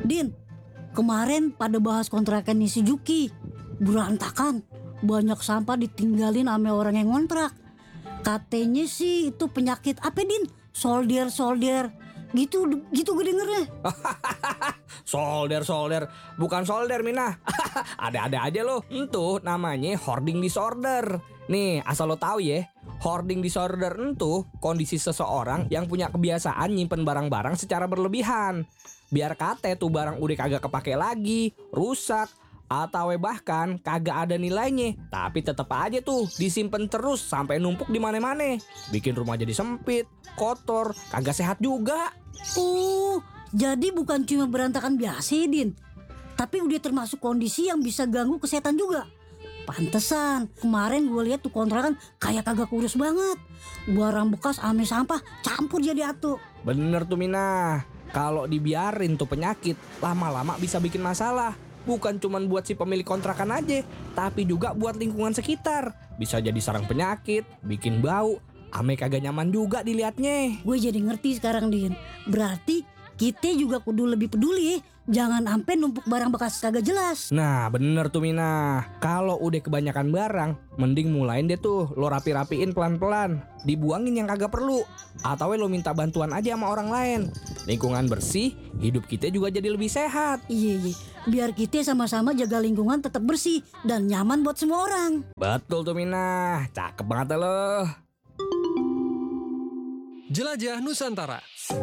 Din, kemarin pada bahas kontrakan si Juki. Berantakan, banyak sampah ditinggalin sama orang yang ngontrak. Katanya sih itu penyakit apa Din? Solder. Gitu gue dengernya. Solder, bukan solder Mina. Ada-ada aja lo. Itu namanya hoarding disorder. Nih, asal lo tahu ya, hoarding disorder itu kondisi seseorang yang punya kebiasaan nyimpen barang-barang secara berlebihan. Biar kate tuh barang udah kagak kepake lagi, rusak, atau bahkan kagak ada nilainya, tapi tetap aja tuh disimpan terus sampai numpuk di mana-mana. Bikin rumah jadi sempit, kotor, kagak sehat juga. Oh, jadi bukan cuma berantakan biasa Din, tapi udah termasuk kondisi yang bisa ganggu kesehatan juga. Pantesan kemarin gue lihat tuh kontrakan kayak kagak kurus banget. Barang bekas ame sampah campur jadi atu. Bener tuh Mina. Kalau dibiarin tuh penyakit lama-lama bisa bikin masalah. Bukan cuman buat si pemilik kontrakan aja, tapi juga buat lingkungan sekitar. Bisa jadi sarang penyakit, bikin bau, ame kagak nyaman juga dilihatnya. Gue jadi ngerti sekarang Din. Berarti kita juga kudu lebih peduli, jangan sampai numpuk barang bekas kagak jelas. Nah bener tuh Mina. Kalau udah kebanyakan barang, mending mulain deh tuh lo rapi-rapiin pelan-pelan. Dibuangin yang kagak perlu, atau lo minta bantuan aja sama orang lain. Lingkungan bersih, hidup kita juga jadi lebih sehat. Iya, biar kita sama-sama jaga lingkungan tetap bersih dan nyaman buat semua orang. Betul tuh Mina, cakep banget lo. Jelajah Nusantara.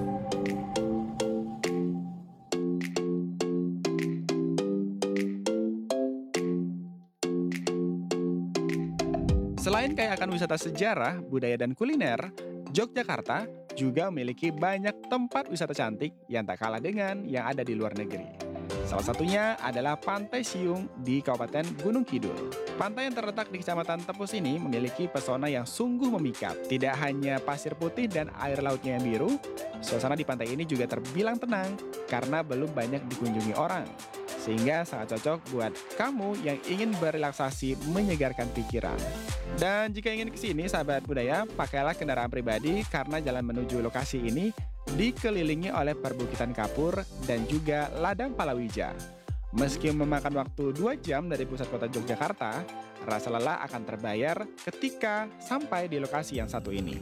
Selain kaya akan wisata sejarah, budaya, dan kuliner, Yogyakarta juga memiliki banyak tempat wisata cantik yang tak kalah dengan yang ada di luar negeri. Salah satunya adalah Pantai Siung di Kabupaten Gunung Kidul. Pantai yang terletak di Kecamatan Tepus ini memiliki pesona yang sungguh memikat. Tidak hanya pasir putih dan air lautnya yang biru, suasana di pantai ini juga terbilang tenang karena belum banyak dikunjungi orang. Sehingga sangat cocok buat kamu yang ingin berrelaksasi menyegarkan pikiran. Dan jika ingin ke sini, sahabat budaya, pakailah kendaraan pribadi karena jalan menuju lokasi ini dikelilingi oleh perbukitan kapur dan juga ladang palawija. Meski memakan waktu 2 jam dari pusat kota Yogyakarta, rasa lelah akan terbayar ketika sampai di lokasi yang satu ini.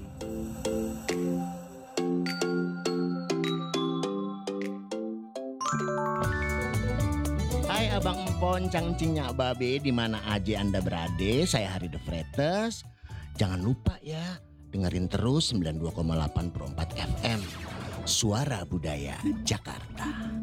Hai Abang Empon, cangcingnya babe, di mana aja Anda berada, saya Hari The Fretes. Jangan lupa ya, dengerin terus 92,8 Pro 4 FM. Suara Budaya Jakarta.